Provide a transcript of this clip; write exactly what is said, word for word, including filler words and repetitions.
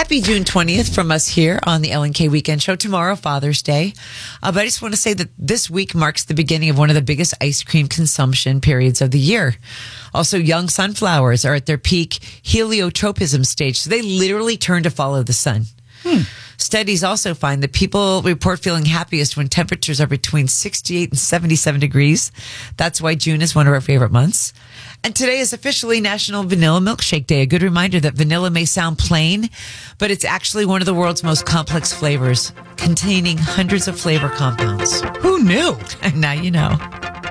Happy June twentieth from us here on the L and K Weekend Show. Tomorrow, Father's Day. Uh, but I just want to say that this week marks the beginning of one of the biggest ice cream consumption periods of the year. Also, young sunflowers are at their peak heliotropism stage, so they literally turn to follow the sun. Hmm. Studies also find that people report feeling happiest when temperatures are between sixty-eight and seventy-seven degrees. That's why June is one of our favorite months. And today is officially National Vanilla Milkshake Day. A good reminder that vanilla may sound plain, but it's actually one of the world's most complex flavors, containing hundreds of flavor compounds. Who knew? And now you know.